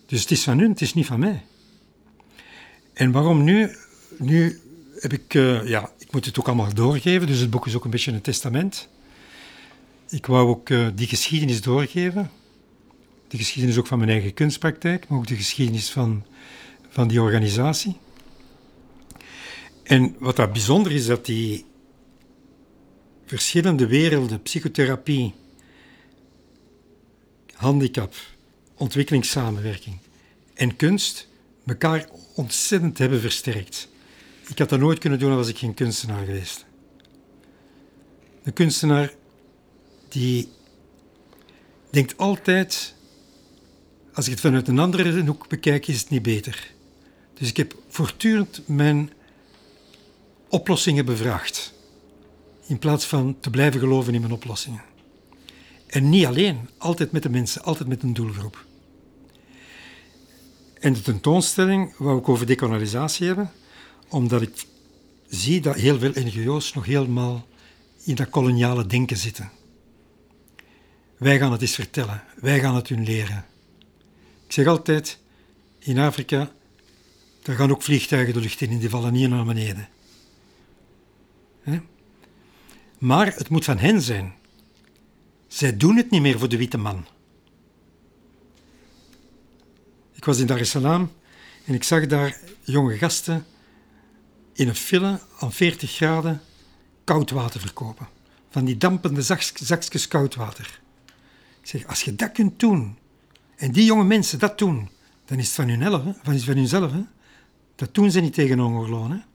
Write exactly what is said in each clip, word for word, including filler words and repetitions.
Dus het is van hun, het is niet van mij. En waarom nu? Nu heb ik... Uh, ja, ik moet het ook allemaal doorgeven, dus het boek is ook een beetje een testament. Ik wou ook uh, die geschiedenis doorgeven. De geschiedenis ook van mijn eigen kunstpraktijk, maar ook de geschiedenis van, van die organisatie. En wat dat bijzonder is, dat die verschillende werelden, psychotherapie, handicap, ontwikkelingssamenwerking en kunst, elkaar ontzettend hebben versterkt. Ik had dat nooit kunnen doen als ik geen kunstenaar geweest. De kunstenaar die denkt altijd, als ik het vanuit een andere hoek bekijk, is het niet beter. Dus ik heb voortdurend mijn oplossingen bevraagd, in plaats van te blijven geloven in mijn oplossingen. En niet alleen, altijd met de mensen, altijd met een doelgroep. En de tentoonstelling wou ik over dekolonisatie hebben, omdat ik zie dat heel veel N G O's nog helemaal in dat koloniale denken zitten. Wij gaan het eens vertellen, wij gaan het hun leren. Ik zeg altijd, in Afrika, daar gaan ook vliegtuigen de lucht in en die vallen niet naar beneden. He? Maar het moet van hen zijn. Zij doen het niet meer voor de witte man. Ik was in Dar es Salaam en ik zag daar jonge gasten in een file aan veertig graden koud water verkopen. Van die dampende zakjes koud water. Ik zeg, als je dat kunt doen, en die jonge mensen dat doen, dan is het van hunzelf. Hè? Van, van hunzelf hè? Dat doen ze niet tegen hongerloon. Hè?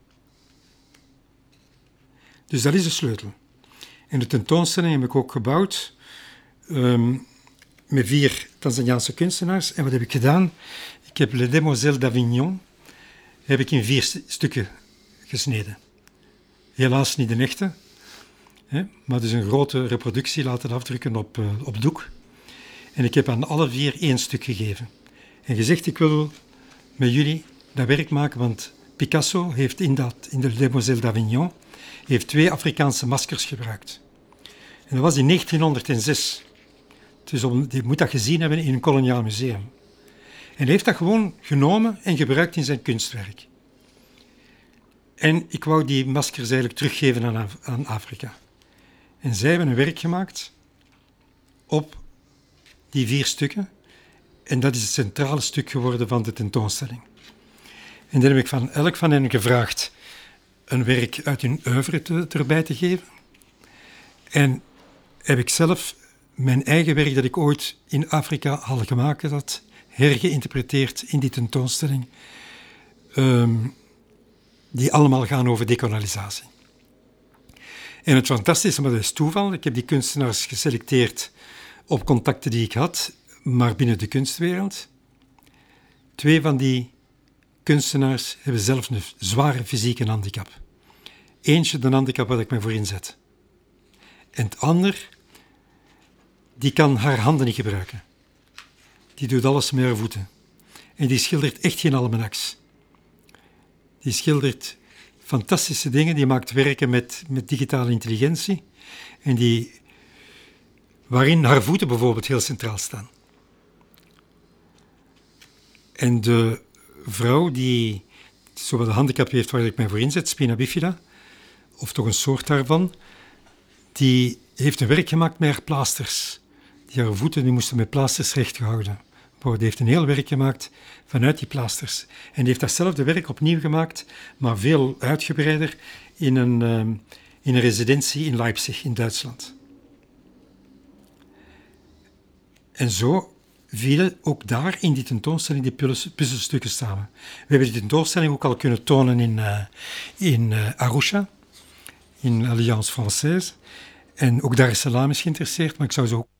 Dus dat is de sleutel. En de tentoonstelling heb ik ook gebouwd um, met vier Tanzaniaanse kunstenaars. En wat heb ik gedaan? Ik heb Les Demoiselles d'Avignon heb ik in vier st- stukken gesneden. Helaas niet de echte, hè, maar dus een grote reproductie laten afdrukken op, uh, op doek. En ik heb aan alle vier één stuk gegeven. En gezegd, ik wil met jullie dat werk maken, want Picasso heeft in, dat, in de Les Demoiselles d'Avignon heeft twee Afrikaanse maskers gebruikt. En dat was in negentienhonderdzes. Dus om, je moet dat gezien hebben in een koloniaal museum. En hij heeft dat gewoon genomen en gebruikt in zijn kunstwerk. En ik wou die maskers eigenlijk teruggeven aan, aan Afrika. En zij hebben een werk gemaakt op die vier stukken. En dat is het centrale stuk geworden van de tentoonstelling. En dan heb ik van elk van hen gevraagd een werk uit hun oeuvre te, erbij te geven. En heb ik zelf mijn eigen werk dat ik ooit in Afrika al gemaakt had, hergeïnterpreteerd in die tentoonstelling, um, die allemaal gaan over dekolonisatie. En het fantastische, maar dat is toeval, ik heb die kunstenaars geselecteerd op contacten die ik had, maar binnen de kunstwereld. Twee van die kunstenaars hebben zelf een zware fysieke handicap. Eentje de handicap waar ik me voor inzet. En het ander, die kan haar handen niet gebruiken. Die doet alles met haar voeten. En die schildert echt geen almanaks. Die schildert fantastische dingen, die maakt werken met, met digitale intelligentie. En die, waarin haar voeten bijvoorbeeld heel centraal staan. En de vrouw die zowel de handicap heeft waar ik mij voor inzet, spina bifida, of toch een soort daarvan, die heeft een werk gemaakt met haar plaasters. Die haar voeten die moesten met plaasters recht gehouden worden. Die heeft een heel werk gemaakt vanuit die plaasters. En die heeft datzelfde werk opnieuw gemaakt, maar veel uitgebreider, in een, um, in een residentie in Leipzig, in Duitsland. En zo vielen ook daar in die tentoonstelling die puzzelstukken samen. We hebben die tentoonstelling ook al kunnen tonen in, uh, in uh, Arusha, in Alliance Française. En ook Dar es Salaam is geïnteresseerd, maar ik zou ze ook